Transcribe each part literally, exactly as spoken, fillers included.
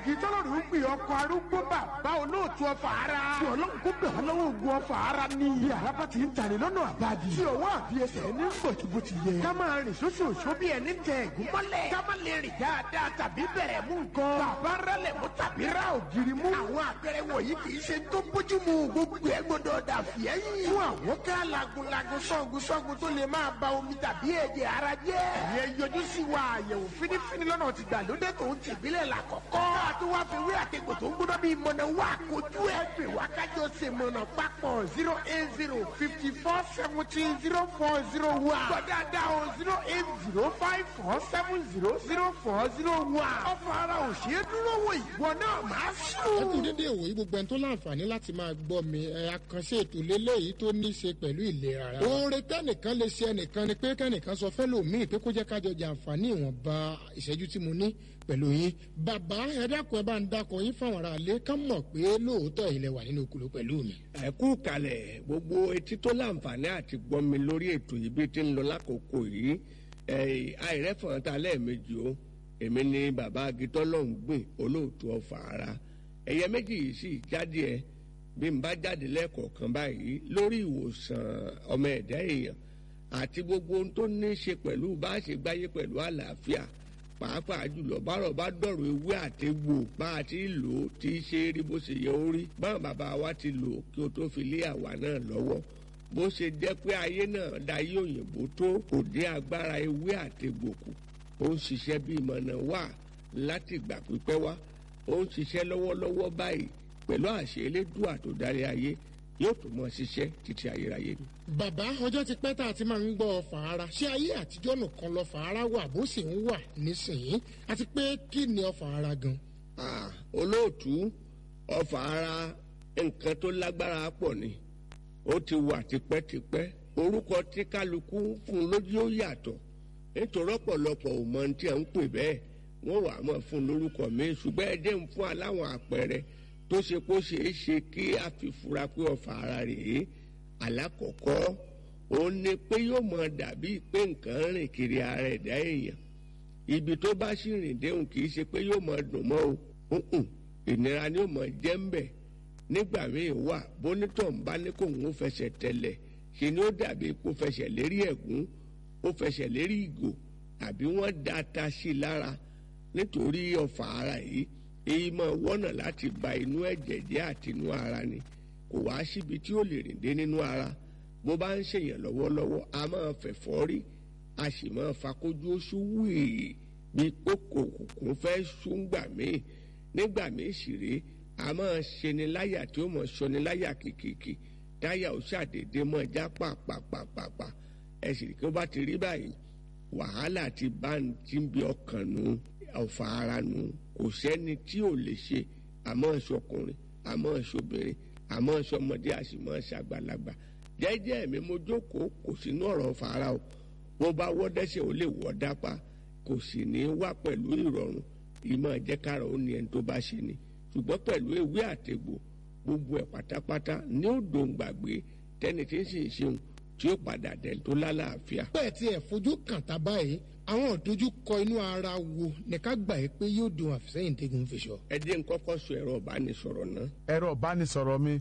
igi tọ́lọ́run ń pè ọkọ̀ arúgbó bàbá olóòtú ọfà ara. tí ọlọ́run kó bẹ̀ wọ́n lọ́wọ́ ogun ọfà ara ní. bí araba ti ń tani lọ́nà àbádi. tí ọwọ́ àbí ẹsẹ̀ ní bọ̀tìbọ̀ ti yẹ. ká máa rìn sóṣooṣó bí ẹni tẹ ẹ̀gún mọ́lẹ̀. ká má lè rìn dáadáa tàbí bẹ̀rẹ̀ mú nǹkan. bàbá rálẹ̀ mú tàbí rá ògiri mú. àwọn àpẹẹrẹ wọ̀nyí kì í ṣe tó bójú mu. gbogbo ẹ gbọdọ̀ dà fìyẹ́yìn. fún àwọn ká lagunlagun sọ́gun sọ́gun tó lè máa ba omi tàbí ẹ̀jẹ̀ ara jẹ́. ìyẹn yọjú sí wa àyẹ̀wò fínífíní lọ́nà ti gbàlódé tó ń tìbílẹ̀ làkọ́kọ́. ká tó wá fi wí àtẹ̀gbò tó ń gbọ́dọ̀ bí mọ̀nà wá kojú ẹ̀ pè wá kájọ ṣe mọ̀nà papọ̀ zero eight zero fifty four seventeen zero four zero one. gbọ́dọ̀dá o zero eight zero five four seven zero zero four zero one. ọ̀fọ̀ ara ò ṣe é dúró wò ìwọ náà máa sùn. ẹ kú dédé ìwòyí gbogbo ẹni tó láǹfààní láti máa gbọ́ mi ẹ àkànṣe ètò lélẹ́yìí tó ní í ṣe pẹ̀lú ìlera ara. oore tẹ́nìkan lè ṣe ẹnìkan ni pé kẹ́nìkan sọ fẹ́lòmíì pé kó jẹ́ kájọ jàǹfààní ìwọ̀nba ìṣẹ́jú tí mo ní pẹ̀lú yín. bàbá ẹ dákun ẹ bá ń dákun yín fáwọn ará ilé ká mọ̀ pé lóòótọ́ ilẹ̀ wà nínú okùnlé pẹ̀lú mi. ẹ kú kalẹ̀ gbogbo etí tó láǹfààní àti gbọ́ mi lórí ètò yìí bí ti ń lọ lákòókò yìí àìrẹ́fọ̀n ta lẹ́ẹ̀mejì o èmi ni bàbá agitọ́lọ́hún gbìn olóòtú ọ̀fà ara ẹ̀yẹ méjì yìí sì jáde ẹ bí n bá jáde lẹ́ẹ̀kọ̀ọ̀kan báyìí lórí ìwòsàn ọmọ ẹ̀dá èèyàn àti gbogbo ohun tó ní í ṣe pẹ̀lú bá a ṣe gbáyé pẹ̀lú àlàáfíà pàápàá jùlọ bárọ̀ bá dọ̀rọ̀ ewé àtegbò bá a ti lò ó tí í ṣe rí bó ṣe yẹ ó rí báwọn bàbá wa ti lò ó kí o tó fi lé àwa náà lọ́wọ́ bó ṣe jẹ́ pé ayé náà dayé òyìnbó tó kò dé agbára ewé àtegbò kù ó ń ṣiṣẹ́ bí ìmọ̀nà wà láti ìgbà pípẹ́ wá ó ń ṣiṣẹ́ lọ́wọ́lọ́wọ́ báyìí pẹ̀lú àṣẹ elédùà tó darí ayé yóò tó mọ ṣiṣẹ́ títí ayérayé ni. bàbá ọjọ́ ti pẹ́ tá a ti máa ń gbọ́ ọfà ara ṣé ayé àtijọ́ nìkan lọ́fà ara wà bó sì ń wà nísìnyí àti pé kí ni ọfà ara gan. olóòtú ọfà ara nǹkan tó lágbára pọ̀ ni ó ti wà tipẹ́tipẹ́ orúkọ tí kálukú fún lójú ó yàtọ̀ nítorí ọ̀pọ̀lọpọ̀ ò mọ tí à ń pè bẹ́ẹ̀ wọ́n wà á mọ̀ fún lórúkọ mi ṣùgbọ́n ẹ jẹ́ ń fún aláwọn àpẹẹrẹ tó ṣe kó ṣeé ṣe kí a fi fura pé ọfà ara rèé alákọ̀ọ́kọ́ òun ni pé yóò mọ dàbí pé nǹkan rìn kiri ara ẹ̀dá èèyàn ibi tó bá sì rìn déhùn kì í ṣe pé yóò mọ dùn mọ́ o ìnira ni yóò mọ jẹ́ ń bẹ̀ nígbà míì wà bónítọ̀ ń bá ní kóun ó fẹsẹ̀ tẹ̀lẹ̀ ṣe ni ó dàbí kó fẹsẹ̀ lérí ẹ̀gún ó fẹsẹ̀ lérí ìgò àbí wọ́n da ata sí i lára nítorí ọfà ara yìí èyí máa wọ́nà láti ba inú ẹ̀jẹ̀ jẹ́ àti inú ara ni kò wá síbi tí ó lè rìn dé nínú ara bó bá ń ṣèyàn lọ́wọ́lọ́wọ́ a máa fẹ̀fọ́ rí a sì máa fakójú oṣù wíì bí kókò kòkó fẹ́ ṣúngbà míì nígbà míì sì rèé a máa ṣeni láyà tí ó mọ̀ ṣọni láyà kìkìkì táyà ó ṣàdédé mọ́ já pàpàpàpàpà ẹ sì kí ó bá ti rí báyìí wàhálà ti bá ń tí ń bí ọkàn nù ọ̀fà ara nù kò sẹ́ni tí ò lè ṣe àmọ́ ṣọkùnrin àmọ́ ṣobìnrin àmọ́ ṣọmọdé àṣìmọ́ ṣàgbàlagbà jẹ́jẹ́ mi mo jókòó kò sínú ọ̀rọ̀ ọ̀fà ara o bó bá wọ́ dẹ́sẹ̀ ó lè wọ́ dápá kò sì ní wá pẹ̀lú ìrọ̀rùn ìmọ̀ ẹ̀jẹ̀kára ó ní ẹni tó bá ṣe ni ṣùgbọ́n pẹ̀lú ewé àtegbò gbogbo ẹ̀ pátápátá ní ó dòǹgbàgbé tẹ́ni tí ń sì ń ṣeun tí ó padà dẹ̀ tó lálàáfíà. bẹ́ẹ̀ tí ẹ̀ fojú kàn tá báyìí àwọn ìdojúkọ inú ara wo ní ká gbà yìí pé yóò dùn àfisẹ́yìn tẹ́gun fi sọ. ẹ jẹ́ n kọ́kọ́ sọ ẹ̀rọ ìbánisọ̀rọ̀ náà. ẹ̀rọ ìbánisọ̀rọ̀ mi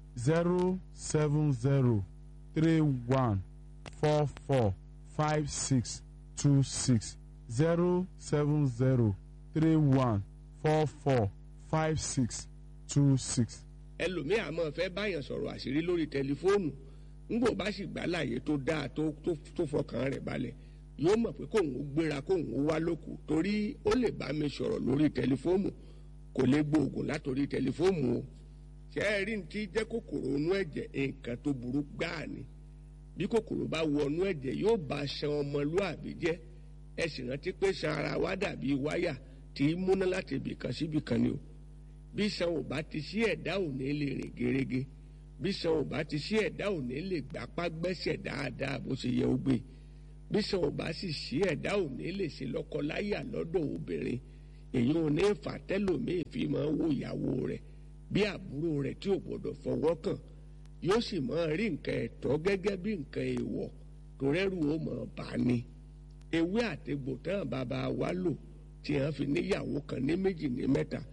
zero seven zero three one four four five six two six zero seven zero three one four four five six two six. ẹlòmíì àmọ́ fẹ́ báyàn sọ̀rọ̀ àṣírí lórí tẹlifóònù ńgbò bá sì gbà láàyè tó dáa tó tó fọkàn rẹ̀ balẹ̀ yóò mọ̀ pé kóun ó gbéra kóun ó wá lóko torí ó lè bá mi sọ̀rọ̀ lórí tẹlifóònù kò lè gbóògùn látòrí tẹlifóònù o ṣé ẹ rí ní ti jẹ́ kòkòrò inú ẹ̀jẹ̀ nǹkan tó burú gbáà ni bí kòkòrò bá wọnú ẹ̀jẹ̀ yóò bá ṣan ọmọlúàbí jẹ́ ẹ sì rántí pé ṣan ara wa dàbí wáyà tí í múná láti ibìkan síbìkan ni o bí ṣan ò bá ti sí ẹ̀dá ò ní lè rìn gerege bí ṣan ò bá ti sí ẹ̀dá ò ní lè gbapá gbẹ́sẹ̀ dáadáa bó ṣe yẹ ó gbé bí ṣan ò bá sì sí ẹ̀dá ò ní lè ṣe lọ́kọláya lọ́dọ̀ obìnrin èyí ò ní fà tẹ́lòmíì fi máa wo ìyàwó rẹ̀ bí àbúrò rẹ̀ tí ò gbọ́dọ̀ fọwọ́ kàn yóò sì máa rí nǹkan ẹ̀tọ́ gẹ́gẹ́ bí nǹkan èèwọ̀ tó rẹ́rù ó mọ̀ bá ní ewé àtegbò tán bàbá wa lò tí wọ́n fi níyàwó kan ní méjì ní mẹ́ta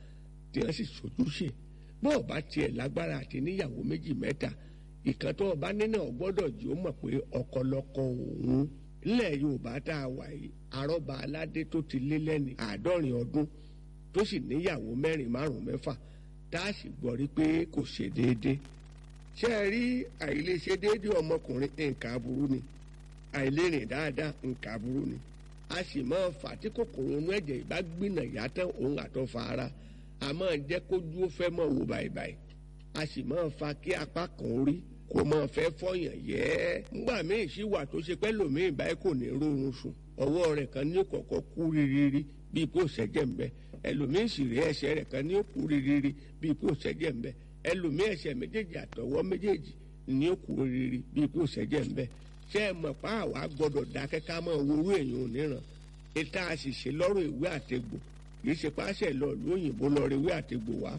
tí wọ́n sì sojúṣe bọ́ọ̀ bá tiẹ̀ lágbára àti níyàwó méjì mẹ́ta ìkan tó ọba nínú ọgbọ́dọ̀ jù ó mọ̀ pé ọkọlọkọ òun nílẹ̀ Yorùbá tá a wà yìí arọ́ba aládé tó ti lé lẹ́ni àádọ́rin ọdún tó sì níyàwó mẹ́rin márùn-ún mẹ́fà tá a sì gbọ́ rí pé kò ṣe déédéé ṣé ẹ rí àìlèṣe déédéé ọmọkùnrin nǹkan aburú ni àìlérìn dáadáa nǹkan aburú ni a sì máa fà tí kòkòrò inú ẹ̀jẹ̀ ìbá gbìnà yàtọ̀ òun àtọ̀fà ara a máa jẹ́ kójú ó fẹ́ mọ̀ wò báyìí a sì máa fa kí apá kan rí kò máa fẹ́ fọyàn yẹ́ ńgbà míì sì wà tó ṣe pẹ́ lòmíì báyìí kò ní rórun sùn ọwọ́ rẹ̀ kan ní kọ̀kọ́ kú rírírí bíi kò ṣẹ́jẹ̀ ń bẹ ẹlòmíì sì rí ẹsẹ̀ rẹ̀ kan ní kú rírírí bíi kò ṣẹ́jẹ̀ ń bẹ ẹlòmíì ẹsẹ̀ méjèèjì àtọwọ́ méjèèjì ní kú rírírí bíi kò ṣẹ́jẹ̀ ń bẹ ṣé ẹ mọ̀ pa àwa gbọ́dọ̀ dákẹ́ ká mọ̀ worú èèyàn oníran ìta àṣìṣe lọ́rọ̀ ìwé àtegbò kì í ṣe páṣẹ lọ lóyìnbó lọ rí ìwé àtegbò wá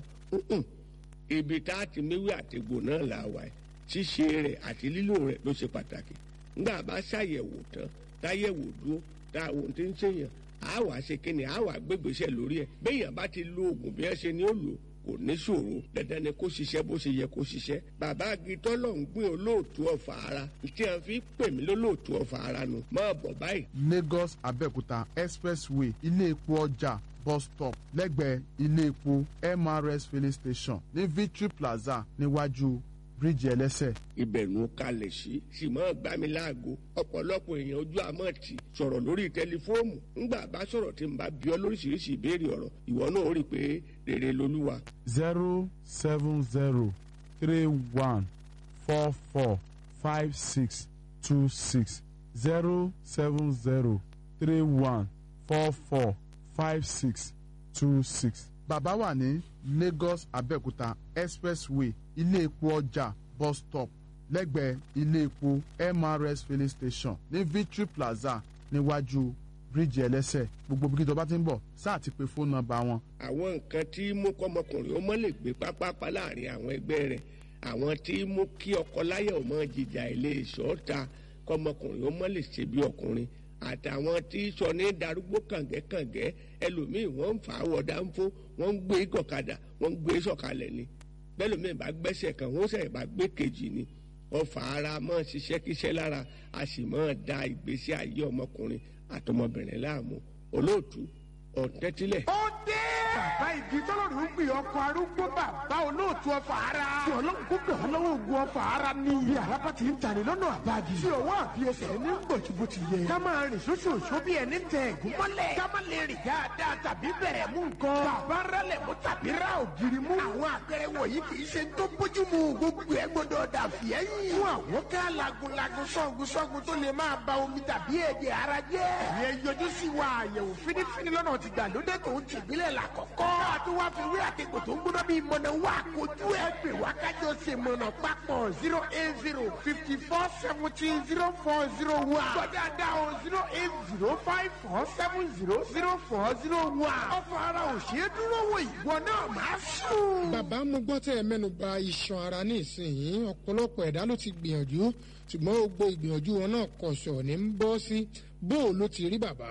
ibi tá a ti méwé àtegbò náà là wà ẹ ṣíṣe rẹ̀ àti lílò rẹ̀ ló ṣe pàtàkì ńgbà bá ṣàyẹ̀wò tán táyẹ̀wò dúró tá àwọn tí ń ṣèyàn á wà ṣe kíni á wà gbégbèsè lórí ẹ̀ béèyàn bá ti lo oògùn bí ẹ ṣe ni ó lò kò ní ṣòro dandan ni kó ṣiṣẹ́ bó ṣe yẹ kó ṣiṣẹ́ bàbá agitọ́ lọ ń gbé olóòtú ọ̀fà ara tí a fi pè mí lólóòtú ọ̀fà ara nù máa bọ̀ báyìí. Lagos Abẹ́òkúta expressway ilé epo ọjà bus stop lẹ́gbẹ̀ẹ́ ilé epo M R S filling station ní Victory Plaza níwájú bíríìjì ẹlẹ́sẹ̀. ìbẹ̀rù kalẹ̀ sí sì máa gbá mi láago ọ̀pọ̀lọpọ̀ èèyàn ojú àmọ́ tì sọ̀rọ̀ lórí tẹlifóònù ńgbà bá sọ̀rọ̀ tí n bá bí ọ lóríṣiríṣi ìbéèrè ọ̀rọ̀ ìwọ náà ó rí i pé rere lolúwa. zero seven zero three one four four five six two six zero seven zero three one four four five six two six. bàbá wà ní Lagos Abẹ́òkúta expressway ilé epo ọjà bus stop lẹ́gbẹ̀ẹ́ ilé epo M R S filling station ní Victory Plaza níwájú bíríìjì ẹlẹ́sẹ̀ gbogbo bí tó bá ti ń bọ̀ sáà ti pe fóònù nọ́mbà wọn. àwọn nǹkan tí mú kọ́mọkùnrin ó mọ́ lè gbé pápápá láàrin àwọn ẹgbẹ́ rẹ̀ àwọn tí mú kí ọkọ láyà ó mọ́ jìjà ilé ìṣọ́ta kọ́mọkùnrin ó mọ́ lè ṣe bí ọkùnrin àtàwọn tí sọ ní darúgbó kàngẹ́kàngẹ́ ẹlòmíì wọ́n ń fà á wọ̀ dáńfó wọ́n ń gbé gọ̀kadà wọ́n ń gbé sọ̀kalẹ̀ ni bẹ́lòmíì bá gbẹ́sẹ̀ kan wọ́n sẹ̀ bá gbé kejì ni ọfà ara máa ṣiṣẹ́ kíṣẹ́ lára a sì máa da ìgbésí ayé ọmọkùnrin àtọmọbìnrin láàmú olóòtú ọ̀tẹ́tílẹ̀. ó dé. bàbá igi tọ́lọ́run ń gbé ọkọ̀ arúgbó bàbá olóòtú ọfà ara. tí ọlọ́run kó gbé wọn lọ́wọ́ ogun ọfà ara ní. bí araba ti ń tani lọ́nà àbájì. tí ọwọ́ àbí ẹsẹ̀ ní bòtìbòtì yẹ. ká máa rìn ṣoṣooṣo bí ẹni tẹ ẹ̀gún mọ́lẹ̀. ká má lè rìn dáadáa tàbí bẹ̀rẹ̀ mú nǹkan. bàbá rálẹ̀ mú tàbí rá ògiri mú. àwọn àpẹẹrẹ wọ̀nyí kì í ṣe tó bójú mu. gbogbo ẹ gbọdọ̀ dà fìẹ́yìn. fún àwọn ká lagunlagun sọ́gun sọ́gun tó lè máa ba omi tàbí ẹ̀jẹ̀ ara jẹ́. ìyẹn yọjú sí wa àyẹ̀wò fínífíní lọ́nà ti gbàlódé tó ń tìbílẹ̀ làkọ́kọ́. káàtó wá fi wí àtẹ̀kọ̀ tó ń gbóná bíi mọ̀nà wá kojú ẹ̀ pè wá kájọ ṣe mọ̀nà papọ̀ zero eight zero fifty four seventeen zero four zero one. gbọ́dọ̀ dá o zero eight zero five four seven zero zero four zero one. ọ̀fọ̀ ara ò ṣeé dúró wò ìwọ náà máa sùn. bàbá mo gbọ́ tẹ́ ẹ mẹ́nu bà iṣan ara ní ìsinyìí ọ̀pọ̀lọpọ̀ ẹ̀dá ló ti gbìyànjú ṣùgbọ́n gbogbo ìgbìyànjú wọn náà kọ̀ṣọ̀ ní ń bọ́ sí bó o ló ti rí bàbá.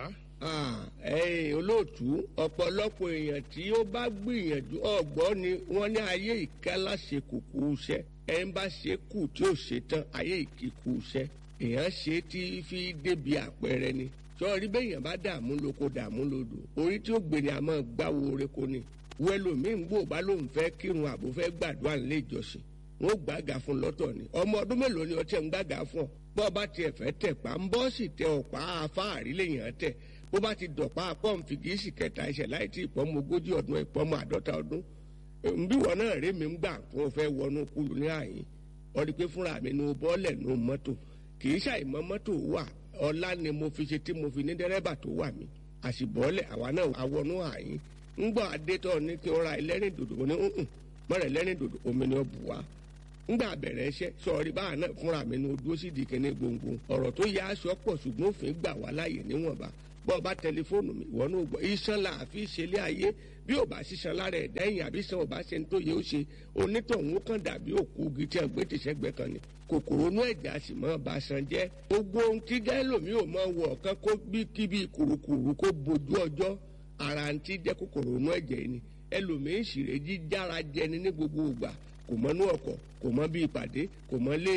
ẹ̀yin olóòtú ọ̀pọ̀lọpọ̀ èèyàn tí ó bá gbìyànjú ọ̀gbọ́n ni wọ́n ní ayé ìkálá ṣe kùkù iṣẹ́ ẹ̀ ń bá ṣe kù tí ó ṣe tán ayé ìkíkù iṣẹ́ èèyàn ṣe tí fi débi àpẹẹrẹ ni sọ́ọ́rí bẹ́yàn bá dààmú lóko dààmú lodò orí tí ó gbèrè àmọ́ gbáwo oreko ni wẹ́lòmíì ń gbò bá lóun fẹ́ kírun àbò fẹ́ gbàdúrà nílé ìjọsìn wọn ò gbàgà fún lọ́tọ̀ ni ọmọ ọdún mélòó ni ọtí ẹ̀ ń gbàgà fún ọ bọ́ bá tiẹ̀ fẹ́ tẹ̀ pa ń bọ́ sì tẹ ọ̀pá afáàrí lèèyàn tẹ̀ bó bá ti dọ̀pá pọ́ǹfì kì í sì kẹta ẹsẹ̀ láì tí ìpọ́nmọ ogójì ọdún ìpọ́nmọ àádọ́ta ọdún nbí wọn náà rí mi ń gbà fún ọ fẹ́ wọnú kúlù ní àyín ọ rí i pé fúnra mi nu bọ́ọ̀lẹ̀ nu mọ́tò kì í ṣàìmọ́ mọ́tò wà ọlá ni mo fi ṣe tí mo fi ní dẹ́rẹ́bà tó wà mí àṣìbọ́ọ̀lẹ̀ àwa náà àwọnú àyín ńgbọ́ adétọ́ ní kí n ra ẹlẹ́rìn dòdò mo ní nùn mọ́rẹ̀ ẹlẹ́rìn dòdò omi ni ọ bù wá ńgbà bẹ̀rẹ̀ iṣẹ́ sọ̀rí báà náà fúnra mi ní ojú ó sì di kíní gbòǹgbò ọ̀rọ̀ tó yá aṣọ pọ̀ ṣùgbọ́n òfin gbà wá láàyè níwọ̀nba bọ́ ọ bá tẹlifóònù mi ìwọ náà gbọ́ iṣan la àfi ṣẹlẹ̀ ayé bí ò bá ṣiṣan lára ẹ̀dá ẹ̀yìn àbí sàn ò bá ṣe ń tó yẹ ó ṣe onítọ̀hún kan dàbí òkú igi tí a gbé tìṣẹ́gbẹ́ kan ni kòkòrò inú ẹ̀já sì mọ́ ba san jẹ́ gbogbo ohun tí dẹ́lòmí ò mọ wọ̀ ọ̀kan kó bí kíbi kùrukùru kó bojú ọjọ́ ara ń ti jẹ́ kòkòrò inú ẹ̀jẹ̀ ni ẹlòmíín ṣìrè jíjára jẹni ní gbogbo ìgbà kò mọ inú ọkọ̀ kò mọ bí ìpàdé kò mọ lé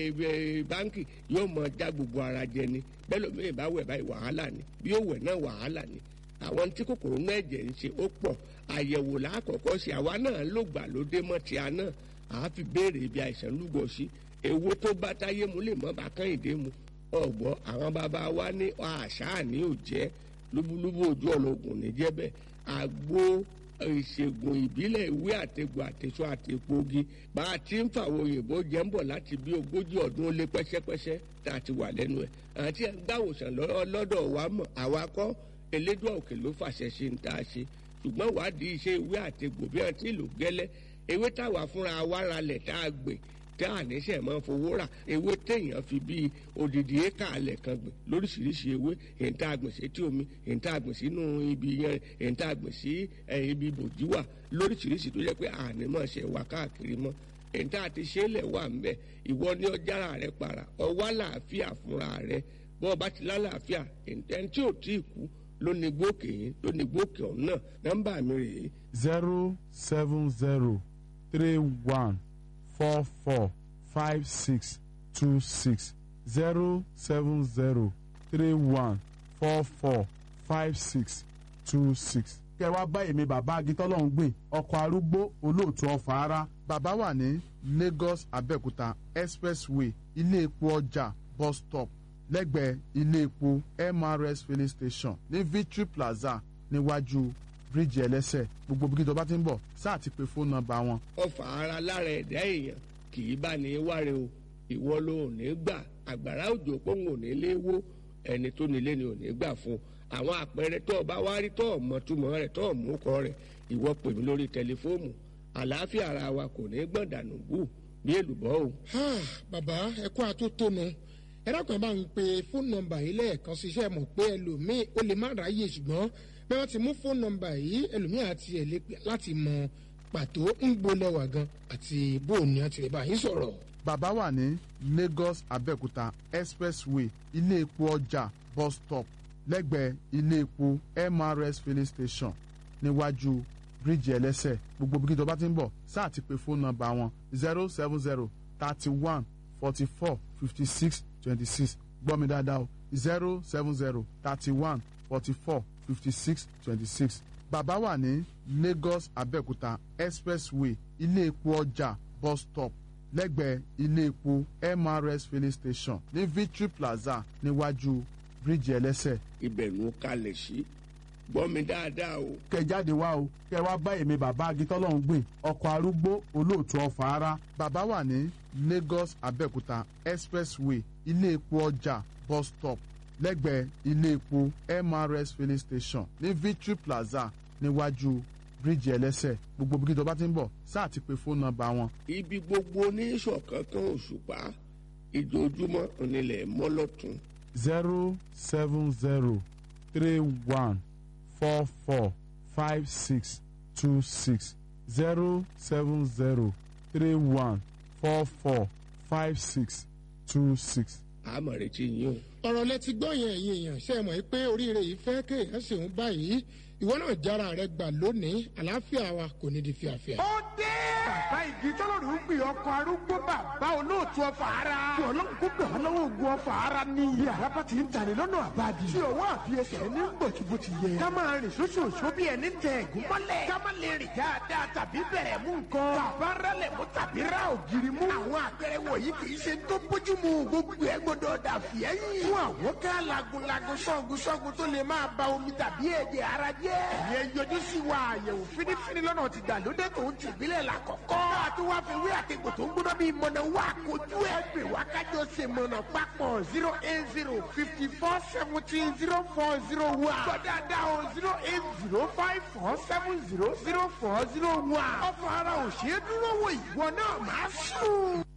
báńkì yóò mọ já gbogbo ara jẹni bẹ́ẹ̀ lómìnira bá wẹ̀ báyìí wàhálà ni bí ó wẹ̀ náà wàhálà ni àwọn tí kòkòrò náà ẹ̀jẹ̀ ń ṣe ó pọ̀ àyẹ̀wò lákọ̀ọ́kọ́ ṣe àwa náà ló gbà lóde mọ́ ti àná àá fi béèrè ibi àìsàn lúgọ sí èwo tó bá táyé mu lè mọ́ bá kán ìdè mu ọ̀gbọ́n àwọn bàbá wa ní àṣà ní òjẹ́ lúbúlúbú ojú ọlọ́gùn ní jẹ́bẹ̀ àgbo ìṣègùn ìbílẹ̀ ìwé àtegbò àtẹ̀sọ àtẹ̀pọ̀gi bá a ti ń fàwọn òyìnbó jẹ́ ń bọ̀ láti bí ogójì ọdún ó lé pẹ́sẹ́pẹ́sẹ́ tá a ti wà lẹ́nu ẹ̀ àti gbàwòsàn lọ́dọ̀ wa mọ̀ àwa kọ́ elédùn òkè ló fàṣẹ ṣe ń tá a ṣe ṣùgbọ́n wádìí iṣẹ́ ìwé àtegbò bí wọ́n ti lò gẹ́lẹ́ ewé táwa fúnra wa ralẹ̀ tá a gbè tá a níṣẹ́ máa fowó rà ewé téèyàn fi bíi odidi éka alẹ̀ kan gbìn lóríṣiríṣi ewé èyí tá a gbìn sí etí omi èyí tá a gbìn sínú ibi yẹn èyí tá a gbìn sí ibi bòjú wà lóríṣiríṣi tó jẹ́ pé àní mọ̀ ṣe wà káàkiri mọ́ èyí tá a ti ṣe é lẹ̀ wà ńbẹ̀ ìwọ ní ọjàrà rẹ para ọwọ́ àlàáfíà fúnra rẹ bọ́ ọba ti lálàáfíà ẹni tí ò tí ì kú ló ní gbókè yín ló ní gbókè ọ̀hún náà nọ́mbà mi rèé. zero seven zero three one four four five six two six zero seven zero three one four four five six two six. kẹ́ wá bá èmi bàbá agitọ́lọ́hún gbìn ọkọ̀ arúgbó olóòtú ọ̀fà ara. bàbá wà ní Lagos Abẹ́òkúta expressway ilé epo ọjà bus stop lẹ́gbẹ̀ẹ́ ilé epo M R S filling station ní Victory Plaza níwájú bíríìjì ẹlẹ́sẹ̀ gbogbo bí tó bá ti ń bọ̀ sáà ti pe fóònù nọ́mbà wọn. ọfà ara lára ẹ̀dá èèyàn kì í bá ní wáre o ìwọ ló ò ní gbà àgbàrá òjò pòun ò ní lé wó ẹni tó nílé ni ò ní gbà fún àwọn àpẹẹrẹ tó o bá wá rí tó o mọ túmọ̀ rẹ̀ tó o mú kọ rẹ̀ ìwọ pè mí lórí tẹlifóònù àlàáfíà ara wa kò ní gbọ̀n dànù bù bí èlùbọ́ o. bàbá ẹ kú àtótónu ẹ dákun bá ń pe fóònù nọ́mbà yìí lẹ́ẹ̀kan ṣiṣẹ́ mọ̀ pé ẹlòmíì ó lè má ráyè ṣùgbọ́n bí wọ́n ti mú fóònù nọ́mbà yìí ẹlòmíì àti ẹ̀ lè pè láti mọ pàtó ń gbólẹ́wà gan àti bóòní àti lè bá yín sọ̀rọ̀. bàbá wà ní Lagos Abẹ́òkúta expressway ilé epo ọjà bus stop lẹ́gbẹ̀ẹ́ ilé epo M R S filling station níwájú bíríìjì ẹlẹ́sẹ̀ gbogbo bí tó bá ti ń bọ̀ sáà ti pe fóònù nọ́mbà wọn zero seven zero thirty one forty four fifty six twenty six gbọ́ mi dáadáa o zero seven zero thirty one forty four fifty six twenty six. bàbá wà ní Lagos Abẹ́òkúta expressway ilé epo ọjà bus stop lẹ́gbẹ̀ẹ́ ilé epo M R S filling station ní Victory Plaza níwájú bíríìjì ẹlẹ́sẹ̀. ibẹ̀ ló kalẹ̀ sí gbọ́ mi dáadáa o. kẹ́ jáde wá o kẹ́ wá bá èmi bàbá agitọ́lọ́hún gbìn ọkọ̀ arúgbó olóòtú ọ̀fà ara. bàbá wà ní Lagos Abẹ́òkúta expressway ilé epo ọjà bus stop lẹ́gbẹ̀ẹ́ ilé epo M R S filling station ní Victory Plaza níwájú bíríìjì ẹlẹ́sẹ̀ gbogbo bí tó bá ti ń bọ̀ sáà ti pe fóònù nọ́mbà wọn. ibi gbogbo ní ìṣọ̀kankan òṣùpá ìdójúmọ́ onílẹ̀ mọ́lọ́tún. zero seven zero three one four four five six two six zero seven zero three one four four five six two six. àmọ̀ retí yín o. ọ̀rọ̀ lẹ ti gbọ́ yẹn ẹ̀yin èèyàn ṣe é mọ̀ pé oríire yìí fẹ́ kéèyàn ṣèun báyìí ìwọ náà jára rẹ gbà lónìí àlàáfíà wa kò ní di fíafíà. ó dé. bàbá igi tọ́lọ́rù ń gbé ọkọ̀ arúgbó bàbá olóòtú ọ̀fà ara. tí ọlọ́run kó gbà ọ́ lọ́wọ́ ogun ọ̀fà ara ní. iye àràbà ti ń tani lọ́nà àbáàdì. tí òwò àfiyèsẹ̀ ní gbòtìbòtì yẹ. ká máa rìn sóṣooṣo bí ẹni tẹ ẹ̀gún mọ́lẹ̀. ká má lè rìn dáadáa tàbí bẹ̀rẹ̀ mú nǹkan. bàbá rálẹ̀ mú tàbí rá ògiri mú. àwọn àpẹẹrẹ wọ̀nyí kì í ṣe tó bójú mu. gbogbo ẹ gbọdọ̀ dà fìẹ́yìn. fún àwọn ká lagunlagun sọ́gun sọ́gun tó lè máa ba omi tàbí ẹ̀jẹ̀ ara jẹ́. ẹ̀yẹ yọjú sí wa àyẹ̀wò fínífíní lọ́nà ti gbàlódé tó ń tìbílẹ̀ là kọ̀kọ́. àti wá fi wí àtẹ̀gbò tó ń gbóná bíi mọ̀nà wá kojú ẹ̀ pè wá kájọ ṣe mọ̀nà papọ̀ zero eight zero fifty four seventeen zero four zero one. gbọ́dọ̀dá o zero eight zero five four seven zero zero four zero one. ọ̀fọ̀ ara ò ṣeé dúró wò ìwọ náà máa sùn.